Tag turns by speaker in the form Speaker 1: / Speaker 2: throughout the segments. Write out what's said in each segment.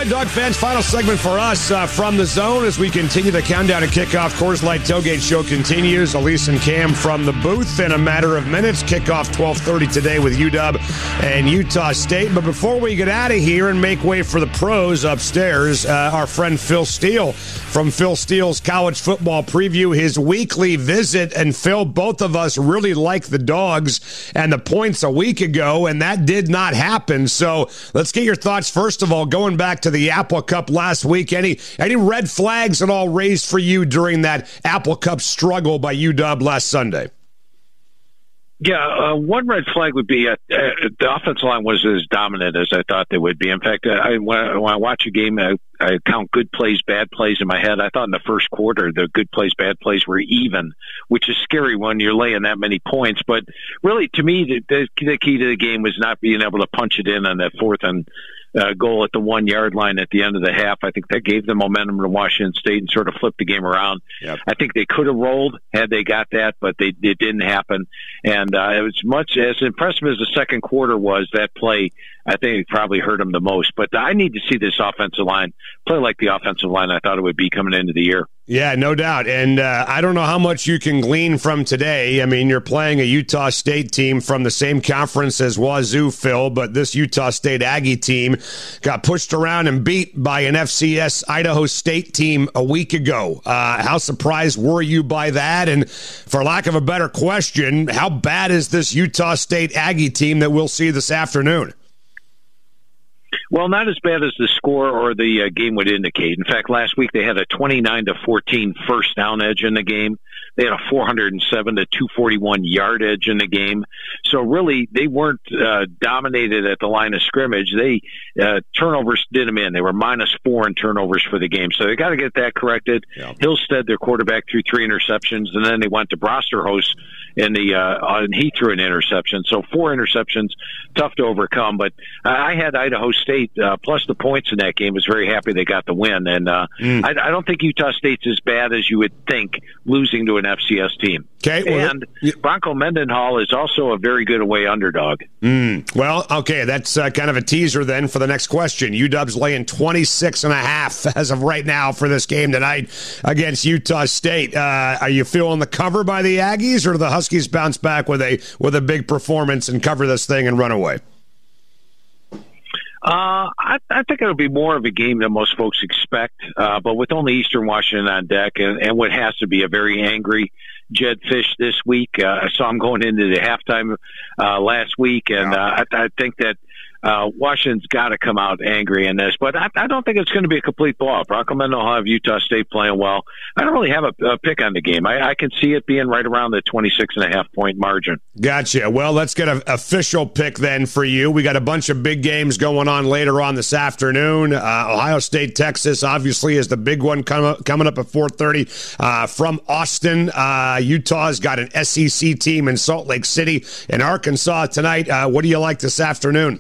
Speaker 1: right, Doug fans, final segment for us from the zone as we continue the countdown to kickoff. Coors Light Tailgate Show continues. Elise and Cam from the booth in a matter of minutes. Kickoff 12:30 today with UW and Utah State. But before we get out of here and make way for the pros upstairs, our friend Phil Steele from Phil Steele's College Football Preview, his weekly visit. And Phil, both of us really like the dogs and the points a week ago, and that did not happen. So let's get your thoughts, first of all, going back to the Apple Cup last week. Any red flags at all raised for you during that Apple Cup struggle by UW last Sunday?
Speaker 2: Yeah, one red flag would be the offensive line was as dominant as I thought they would be. In fact, when I watch a game, I count good plays, bad plays in my head. I thought in the first quarter the good plays, bad plays were even, which is scary when you're laying that many points. But really, to me, the key to the game was not being able to punch it in on that fourth and goal at the 1 yard line at the end of the half. I think that gave them momentum to Washington State and sort of flipped the game around. Yep. I think they could have rolled had they got that, but it didn't happen. And it was much as impressive as the second quarter was, that play, I think it probably hurt them the most. But I need to see this offensive line play like the offensive line I thought it would be coming into the year.
Speaker 1: Yeah, no doubt. And I don't know how much you can glean from today. I mean, you're playing a Utah State team from the same conference as Wazoo, Phil, but this Utah State Aggie team got pushed around and beat by an FCS Idaho State team a week ago. How surprised were you by that? And for lack of a better question, how bad is this Utah State Aggie team that we'll see this afternoon?
Speaker 2: Well, not as bad as the score or the game would indicate. In fact, last week they had a 29-14 first down edge in the game. They had a 407 to 241 yard edge in the game. So really, they weren't dominated at the line of scrimmage. They turnovers did them in. They were -4 in turnovers for the game. So they got to get that corrected. Yeah. Hillstead, their quarterback, threw 3 interceptions, and then they went to Brosterhouse and he threw an interception. So 4 interceptions, tough to overcome. But I had Idaho State plus the points in that game. Was very happy they got the win. And I don't think Utah State's as bad as you would think, losing to an FCS team.
Speaker 1: Okay, well,
Speaker 2: and Bronco Mendenhall is also a very good away underdog.
Speaker 1: Well, okay, that's kind of a teaser then for the next question. UW's laying 26.5 as of right now for this game tonight against Utah State. Are you feeling the cover by the Aggies, or do the Huskies bounce back with a big performance and cover this thing and run away?
Speaker 2: I think it'll be more of a game than most folks expect, but with only Eastern Washington on deck and what has to be a very angry Jedd Fisch this week. I saw him going into the halftime last week, and I think that Washington's got to come out angry in this, but I don't think it's going to be a complete blowout. Bronco Mendenhall will have Utah State playing well. I don't really have a pick on the game. I can see it being right around the 26.5 point margin.
Speaker 1: Gotcha. Well, let's get an official pick then for you. We got a bunch of big games going on later on this afternoon. Ohio State, Texas, obviously, is the big one coming up at 4:30 from Austin. Utah's got an SEC team in Salt Lake City and Arkansas tonight. What do you like this afternoon?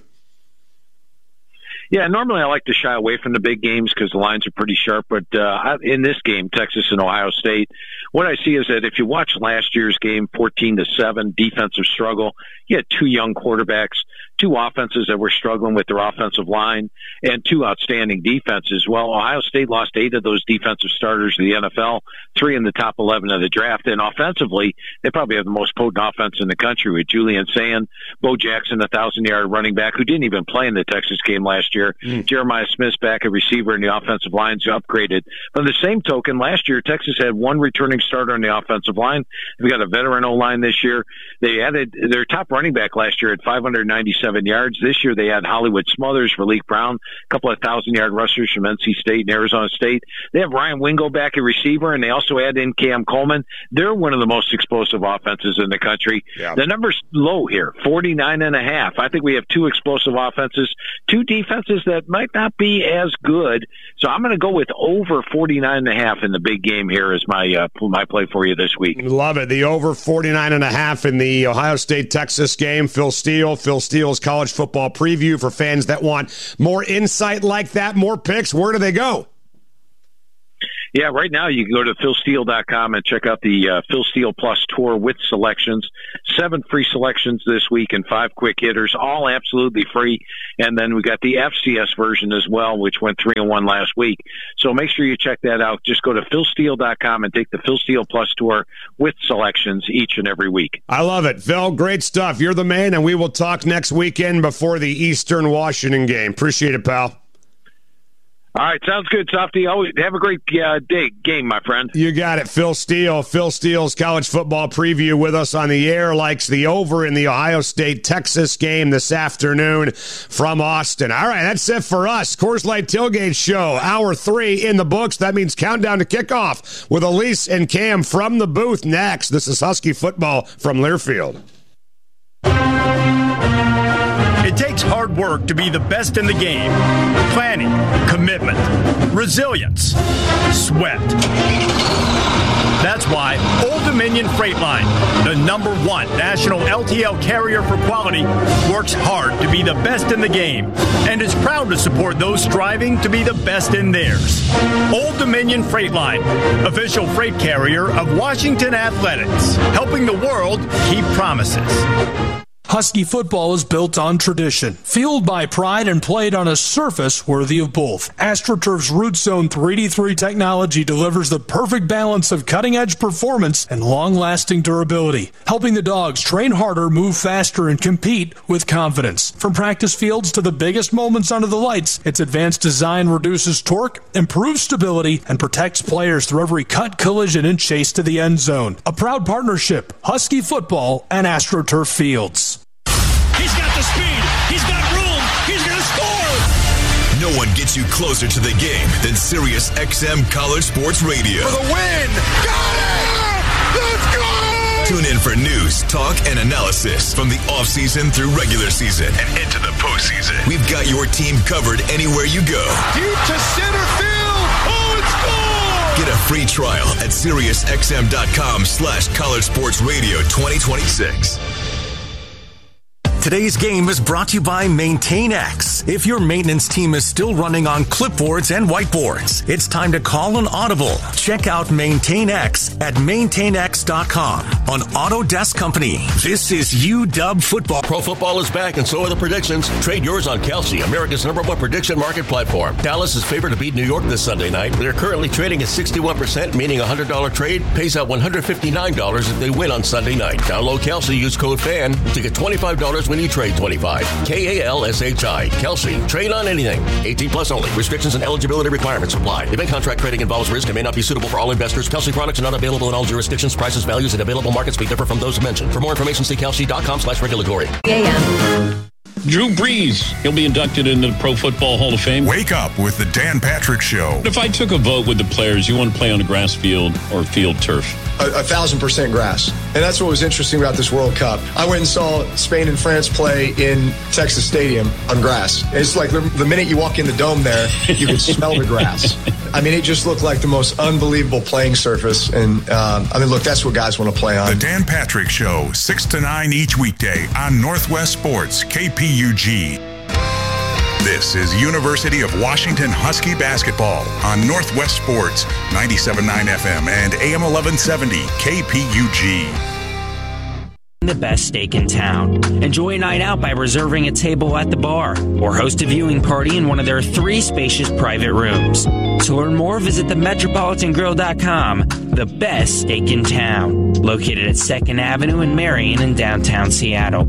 Speaker 2: Yeah, normally I like to shy away from the big games because the lines are pretty sharp. But in this game, Texas and Ohio State, what I see is that if you watch last year's game, 14-7, defensive struggle, you had 2 young quarterbacks, 2 offenses that were struggling with their offensive line, and 2 outstanding defenses. Well, Ohio State lost 8 of those defensive starters to the NFL, 3 in the top 11 of the draft. And offensively, they probably have the most potent offense in the country with Julian Sayin, Bo Jackson, a 1,000-yard running back who didn't even play in the Texas game last year. Jeremiah Smith's back, a receiver, and the offensive line's upgraded. But the same token, last year, Texas had 1 returning starter on the offensive line. We got a veteran O-line this year. They added their top running back last year at 597 yards. This year they had Hollywood Smothers, Raleek Brown, a couple of 1,000-yard rushers from NC State and Arizona State. They have Ryan Wingo back at receiver, and they also add in Cam Coleman. They're one of the most explosive offenses in the country. Yeah. The number's low here, 49.5. I think we have 2 explosive offenses, 2 defenses that might not be as good. So I'm going to go with over 49.5 in the big game here as my play for you this week.
Speaker 1: Love it. The over 49.5 in the Ohio State-Texas game. Phil Steele's College Football Preview for fans that want more insight like that, more picks. Where do they go?
Speaker 2: Yeah, right now you can go to philsteele.com and check out the Phil Steele Plus Tour with selections. 7 free selections this week and 5 quick hitters, all absolutely free. And then we got the FCS version as well, which went 3-1 last week. So make sure you check that out. Just go to philsteele.com and take the Phil Steele Plus Tour with selections each and every week.
Speaker 1: I love it. Phil, great stuff. You're the man, and we will talk next weekend before the Eastern Washington game. Appreciate it, pal.
Speaker 2: All right, sounds good, Softy. Always have a great game, my friend.
Speaker 1: You got it, Phil Steele. Phil Steele's college football preview with us on the air. Likes the over in the Ohio State-Texas game this afternoon from Austin. All right, that's it for us. Coors Light Tailgate Show, Hour 3 in the books. That means countdown to kickoff with Elise and Cam from the booth next. This is Husky football from Learfield.
Speaker 3: It takes hard work to be the best in the game. Planning, commitment, resilience, sweat. That's why Old Dominion Freight Line, the #1 national LTL carrier for quality, works hard to be the best in the game and is proud to support those striving to be the best in theirs. Old Dominion Freight Line, official freight carrier of Washington Athletics, helping the world keep promises.
Speaker 4: Husky football is built on tradition, fueled by pride, and played on a surface worthy of both. AstroTurf's Root Zone 3D3 technology delivers the perfect balance of cutting-edge performance and long-lasting durability, helping the dogs train harder, move faster, and compete with confidence. From practice fields to the biggest moments under the lights, its advanced design reduces torque, improves stability, and protects players through every cut, collision, and chase to the end zone. A proud partnership, Husky football and AstroTurf Fields.
Speaker 5: He's got the speed. He's got room. He's going to score.
Speaker 6: No one gets you closer to the game than Sirius XM College Sports Radio.
Speaker 7: For the win. Got it! Let's go!
Speaker 6: Tune in for news, talk, and analysis from the offseason through regular season and into the postseason. We've got your team covered anywhere you go.
Speaker 7: Deep to center field. Oh, it's gone!
Speaker 6: Get a free trial at SiriusXM.com/College Sports Radio 2026.
Speaker 8: Today's game is brought to you by MaintainX. If your maintenance team is still running on clipboards and whiteboards, it's time to call an audible. Check out MaintainX at maintainx.com on Autodesk Company. This is UW football.
Speaker 9: Pro football is back, and so are the predictions. Trade yours on Kelsey, America's #1 prediction market platform. Dallas is favored to beat New York this Sunday night. They're currently trading at 61%, meaning a $100 trade pays out $159 if they win on Sunday night. Download Kelsey, use code FAN to get $25 when you trade 25. KALSHI. Kelsey. Trade on anything. 18 plus only. Restrictions and eligibility requirements apply. Event contract trading involves risk and may not be suitable for all investors. Kelsey products are not available in all jurisdictions. Prices, values, and available markets may differ from those mentioned. For more information, see kelsey.com/regulatory.
Speaker 10: Drew Brees. He'll be inducted into the Pro Football Hall of Fame.
Speaker 11: Wake up with the Dan Patrick Show.
Speaker 10: If I took a vote with the players, you want to play on a grass field or field turf?
Speaker 12: 1,000% grass. And that's what was interesting about this World Cup. I went and saw Spain and France play in Texas Stadium on grass. It's like the minute you walk in the dome there, you can smell the grass. I mean, it just looked like the most unbelievable playing surface. And, look, that's what guys want to play on.
Speaker 11: The Dan Patrick Show, 6 to 9 each weekday on Northwest Sports, KPUG. This is University of Washington Husky basketball on Northwest Sports, 97.9 FM and AM 1170 KPUG.
Speaker 13: The best steak in town. Enjoy a night out by reserving a table at the bar or host a viewing party in one of their 3 spacious private rooms. To learn more, visit themetropolitangrill.com. The best steak in town. Located at 2nd Avenue in Marion in downtown Seattle.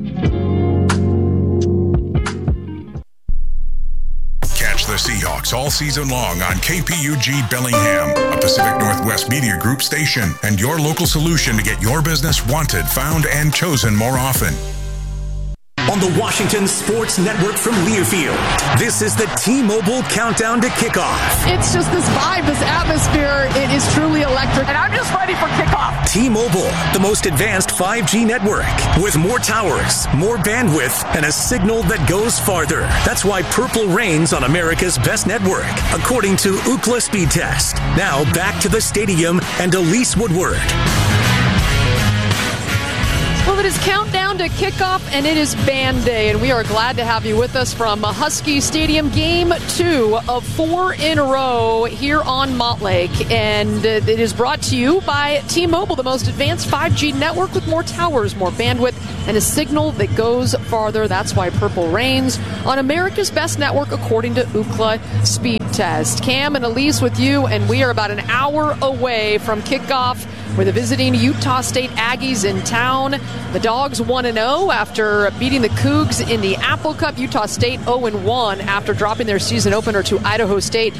Speaker 11: Catch the Seahawks all season long on KPUG Bellingham, a Pacific Northwest Media Group station, and your local solution to get your business wanted, found, and chosen more often.
Speaker 8: On the Washington Sports Network from Learfield, this is the T-Mobile Countdown to Kickoff.
Speaker 14: It's just this vibe, this atmosphere. It is truly electric, and I'm just ready for kickoff.
Speaker 8: T-Mobile, the most advanced 5G network, with more towers, more bandwidth, and a signal that goes farther. That's why purple reigns on America's best network, according to Ookla Speed Test. Now back to the stadium and Elise Woodward.
Speaker 14: Well, it is countdown around at kickoff, and it is band day, and we are glad to have you with us from Husky Stadium. Game 2 of 4 in a row here on Montlake, and it is brought to you by T-Mobile, the most advanced 5G network with more towers, more bandwidth, and a signal that goes farther. That's why purple reigns on America's best network, according to Ookla Speed Test. Cam and Elise with you, and we are about an hour away from kickoff with the visiting Utah State Aggies in town. The Dogs 1-0 after beating the Cougs in the Apple Cup. Utah State 0-1 after dropping their season opener to Idaho State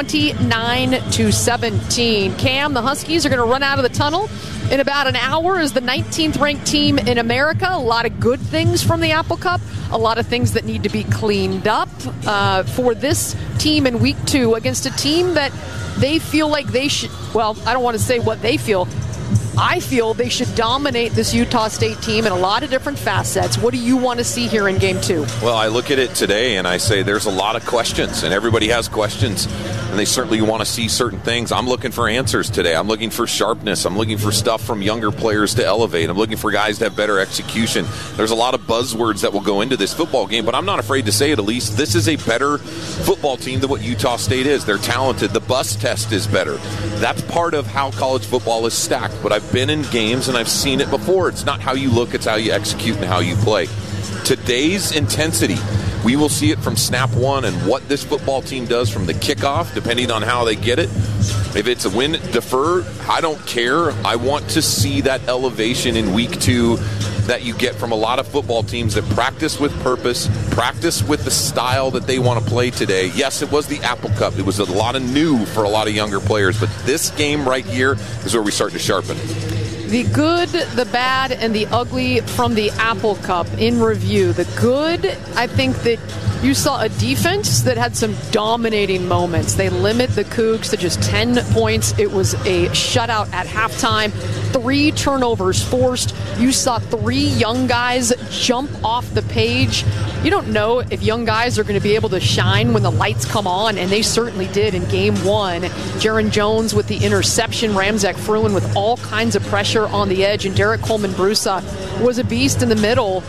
Speaker 14: 29-17. Cam, the Huskies are going to run out of the tunnel in about an hour as the 19th ranked team in America. A lot of good things from the Apple Cup, a lot of things that need to be cleaned up for this team in week 2 against a team that they feel like they should, well, I don't want to say what they feel. I feel they should dominate this Utah State team in a lot of different facets. What do you want to see here in Game 2?
Speaker 15: Well, I look at it today and I say there's a lot of questions, and everybody has questions, and they certainly want to see certain things. I'm looking for answers today. I'm looking for sharpness. I'm looking for stuff from younger players to elevate. I'm looking for guys to have better execution. There's a lot of buzzwords that will go into this football game, but I'm not afraid to say it, at least. This is a better football team than what Utah State is. They're talented. The bus test is better. That's part of how college football is stacked, but I've been in games and I've seen it before. It's not how you look, it's how you execute and how you play. Today's intensity, we will see it from snap one, and what this football team does from the kickoff, depending on how they get it. If it's a win, defer, I don't care. I want to see that elevation in week 2 that you get from a lot of football teams that practice with purpose, practice with the style that they want to play today. Yes, it was the Apple Cup. It was a lot of new for a lot of younger players, but this game right here is where we start to sharpen.
Speaker 14: The good, the bad, and the ugly from the Apple Cup in review. The good, I think that you saw a defense that had some dominating moments. They limit the Cougs to just 10 points. It was a shutout at halftime. 3 turnovers forced. You saw 3 young guys jump off the page. You don't know if young guys are going to be able to shine when the lights come on, and they certainly did in Game 1. Jaron Jones with the interception, Ramzak Fruin with all kinds of pressure on the edge, and Derek Coleman-Brusa was a beast in the middle.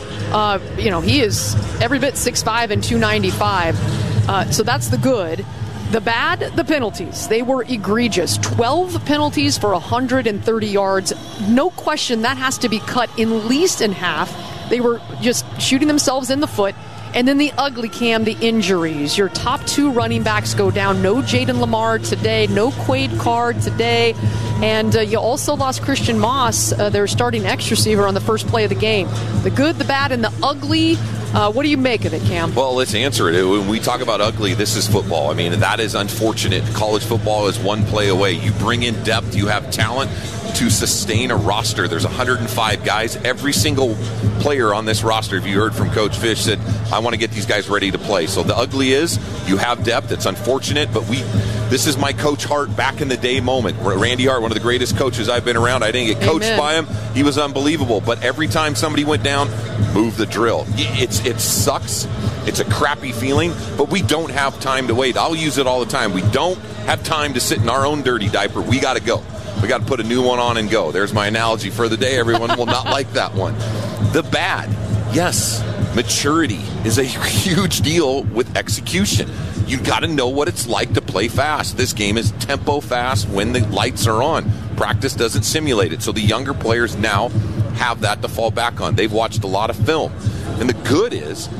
Speaker 14: He is every bit 6'5" and 295. So that's the good. The bad, the penalties. They were egregious. 12 penalties for 130 yards. No question that has to be cut at least in half. They were just shooting themselves in the foot. And then the ugly, Cam, the injuries. Your top 2 running backs go down. No Jaden Lamar today. No Quade Card today. And you also lost Christian Moss, their starting X receiver, on the first play of the game. The good, the bad, and the ugly. What do you make of it, Cam?
Speaker 15: Well, let's answer it. When we talk about ugly, this is football. I mean, that is unfortunate. College football is one play away. You bring in depth. You have talent to sustain a roster. There's 105 guys. Every single player on this roster, if you heard from Coach Fish, said, I want to get these guys ready to play. So the ugly is you have depth. It's unfortunate, but this is my Coach Hart back in the day moment. Randy Hart, one of the greatest coaches I've been around. I didn't get coached by him. He was unbelievable. But every time somebody went down, move the drill. It sucks. It's a crappy feeling, but we don't have time to wait. I'll use it all the time. We don't have time to sit in our own dirty diaper. We got to go. We got to put a new one on and go. There's my analogy for the day. Everyone will not like that one. The bad, yes, maturity is a huge deal with execution. You got to know what it's like to play fast. This game is tempo fast when the lights are on. Practice doesn't simulate it. So the younger players now have that to fall back on. They've watched a lot of film. And the good is,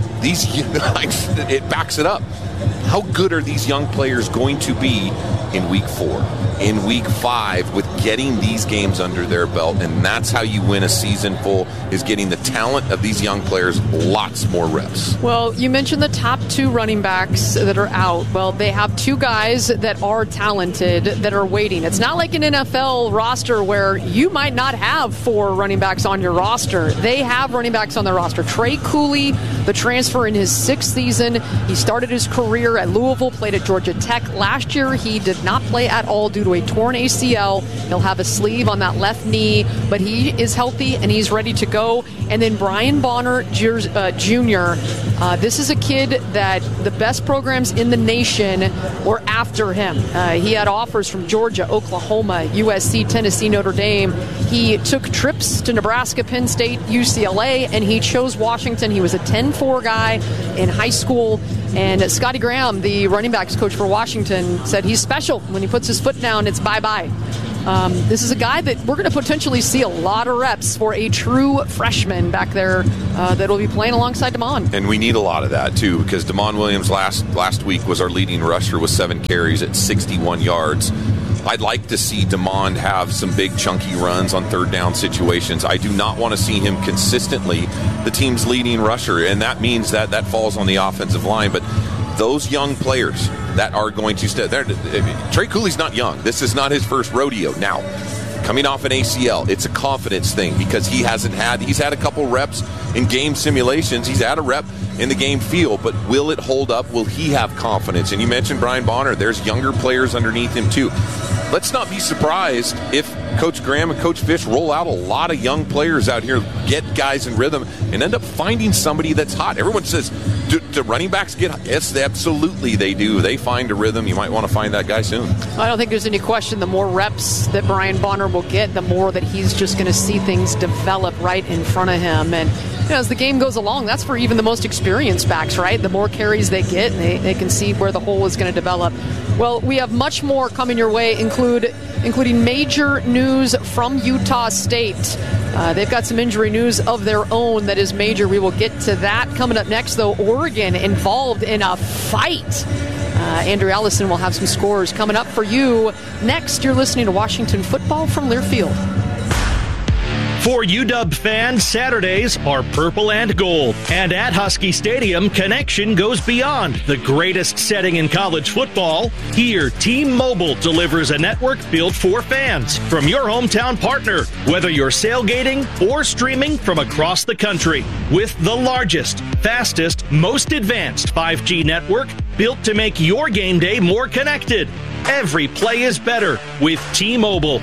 Speaker 15: it backs it up. How good are these young players going to be in week 4, in week 5, with getting these games under their belt? And that's how you win a season full, is getting the talent of these young players lots more reps.
Speaker 14: Well, you mentioned the top 2 running backs that are out. Well, they have 2 guys that are talented that are waiting. It's not like an NFL roster where you might not have 4 running backs on your roster. They have running backs on their roster. Trey Cooley, the transfer in his 6th season. He started his career year at Louisville, played at Georgia Tech. Last year, he did not play at all due to a torn ACL. He'll have a sleeve on that left knee, but he is healthy and he's ready to go. And then Brian Bonner Jr., this is a kid that the best programs in the nation were after him. He had offers from Georgia, Oklahoma, USC, Tennessee, Notre Dame. He took trips to Nebraska, Penn State, UCLA, and he chose Washington. He was a 10-4 guy in high school. And Scotty Graham, the running backs coach for Washington, said he's special. When he puts his foot down, it's bye-bye. This is a guy that we're going to potentially see a lot of reps for a true freshman back there that will be playing alongside Damon.
Speaker 15: And we need a lot of that, too, because Damon Williams last week was our leading rusher with 7 carries at 61 yards. I'd like to see Damon have some big chunky runs on third down situations. I do not want to see him consistently the team's leading rusher, and that means that falls on the offensive line. But those young players that are going to step there, Trey Cooley's not young. This is not his first rodeo. Now, coming off an ACL, it's a confidence thing because he's had a couple reps in game simulations. He's had a rep in the game feel, but will it hold up? Will he have confidence? And you mentioned Brian Bonner. There's younger players underneath him too. Let's not be surprised if Coach Graham and Coach Fish roll out a lot of young players out here, get guys in rhythm, and end up finding somebody that's hot. Everyone says, do running backs get hot? Yes, absolutely they do. They find a rhythm. You might want to find that guy soon.
Speaker 14: I don't think there's any question the more reps that Brian Bonner will get, the more that he's just going to see things develop right in front of him. And as the game goes along, that's for even the most experienced backs, right? The more carries they get, they can see where the hole is going to develop. Well, we have much more coming your way, including major news from Utah State. They've got some injury news of their own that is major. We will get to that. Coming up next, though, Oregon involved in a fight. Andrew Allison will have some scores coming up for you. Next, you're listening to Washington Football from Learfield.
Speaker 5: For UW fans, Saturdays are purple and gold. And at Husky Stadium, connection goes beyond the greatest setting in college football. Here, T-Mobile delivers a network built for fans from your hometown partner, whether you're sailgating or streaming from across the country. With the largest, fastest, most advanced 5G network built to make your game day more connected. Every play is better with T-Mobile.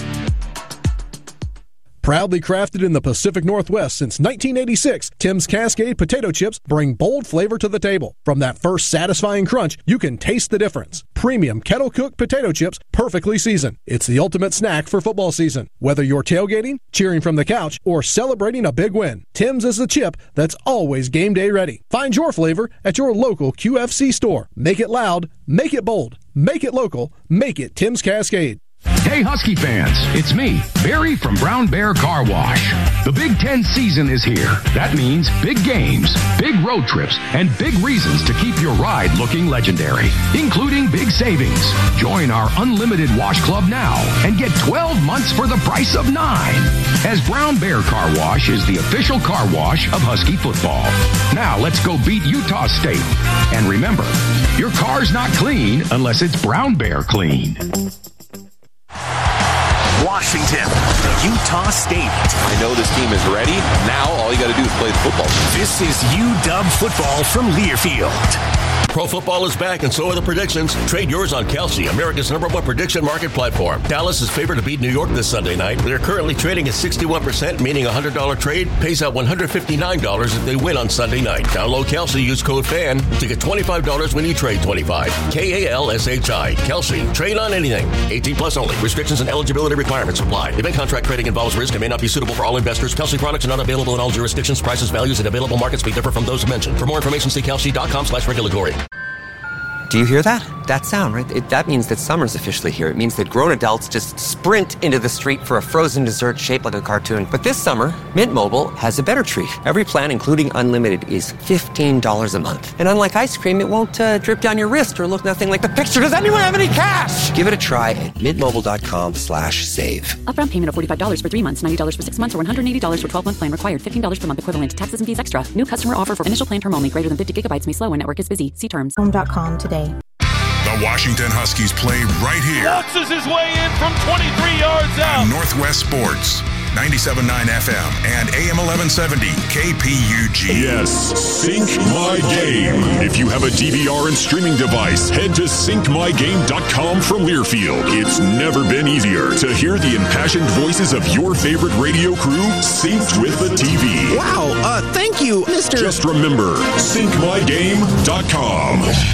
Speaker 16: Proudly crafted in the Pacific Northwest since 1986, Tim's Cascade potato chips bring bold flavor to the table. From that first satisfying crunch, you can taste the difference. Premium kettle-cooked potato chips, perfectly seasoned. It's the ultimate snack for football season. Whether you're tailgating, cheering from the couch, or celebrating a big win, Tim's is the chip that's always game day ready. Find your flavor at your local QFC store. Make it loud, make it bold, make it local, make it Tim's Cascade.
Speaker 17: Hey Husky fans, it's me, Barry from Brown Bear Car Wash. The Big Ten season is here. That means big games, big road trips, and big reasons to keep your ride looking legendary, including big savings. Join our unlimited wash club now and get 12 months for the price of 9. As Brown Bear Car Wash is the official car wash of Husky football. Now let's go beat Utah State. And remember, your car's not clean unless it's Brown Bear clean.
Speaker 8: Washington, Utah State.
Speaker 15: I know this team is ready. Now all you got to do is play the football.
Speaker 8: This is UW football from Learfield.
Speaker 9: Pro football is back, and so are the predictions. Trade yours on Kalshi, America's #1 prediction market platform. Dallas is favored to beat New York this Sunday night. They're currently trading at 61%, meaning a $100 trade pays out $159 if they win on Sunday night. Download Kalshi, use code FAN to get $25 when you trade 25. KALSHI. Kalshi. Trade on anything. 18 plus only. Restrictions and eligibility requirements apply. Event contract trading involves risk and may not be suitable for all investors. Kalshi products are not available in all jurisdictions. Prices, values, and available markets may differ from those mentioned. For more information, see kalshi.com/regulatory.
Speaker 18: Do you hear that? That sound, right? That means that summer's officially here. It means that grown adults just sprint into the street for a frozen dessert shaped like a cartoon. But this summer, Mint Mobile has a better treat. Every plan, including unlimited, is $15 a month. And unlike ice cream, it won't drip down your wrist or look nothing like the picture. Does anyone have any cash? Give it a try at mintmobile.com/save.
Speaker 19: Upfront payment of $45 for 3 months, $90 for 6 months, or $180 for 12-month plan required. $15 per month equivalent. Taxes and fees extra. New customer offer for initial plan term only. Greater than 50 gigabytes may slow when network is busy. See terms.
Speaker 20: Home.com today.
Speaker 11: The Washington Huskies play right here.
Speaker 5: Boxes his way in from 23 yards out.
Speaker 11: Northwest Sports. 97.9 FM and AM 1170 KPUG.
Speaker 20: Yes, Sync My Game. If you have a DVR and streaming device, head to syncmygame.com from Learfield. It's never been easier to hear the impassioned voices of your favorite radio crew synced with the TV.
Speaker 21: Wow, thank you, Mr.
Speaker 20: Just remember, syncmygame.com.